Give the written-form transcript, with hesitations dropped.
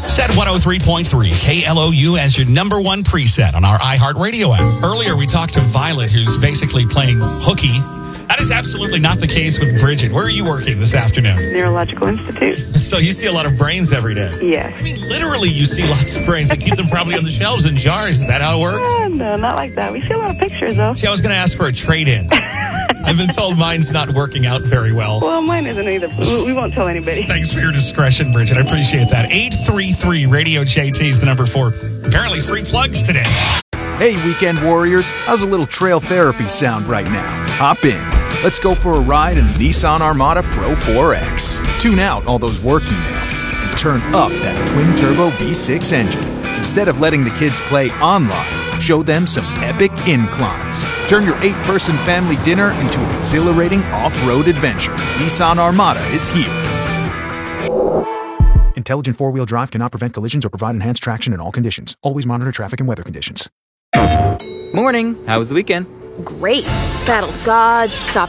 Set 103.3 KLOU as your number one preset on our iHeartRadio app. Earlier, we talked to Violet, who's basically playing hooky. That is absolutely not the case with Bridget. Where are you working this afternoon? Neurological Institute. So you see a lot of brains every day? Yes. I mean, literally, you see lots of brains. They keep them probably on the shelves in jars. Is that how it works? No, not like that. We see a lot of pictures, though. See, I was going to ask for a trade-in. I've been told mine's not working out very well. Well, mine isn't either. We won't tell anybody. Thanks for your discretion, Bridget. I appreciate that. 833 Radio JT is the number for apparently free plugs today. Hey, weekend warriors. How's a little trail therapy sound right now? Hop in. Let's go for a ride in the Nissan Armada Pro 4X. Tune out all those work emails and turn up that twin-turbo V6 engine. Instead of letting the kids play online, show them some epic inclines. Turn your 8-person family dinner into an exhilarating off-road adventure. Nissan Armada is here. Intelligent four-wheel drive cannot prevent collisions or provide enhanced traction in all conditions. Always monitor traffic and weather conditions. Morning. How was the weekend? Great. Battled gods, stopped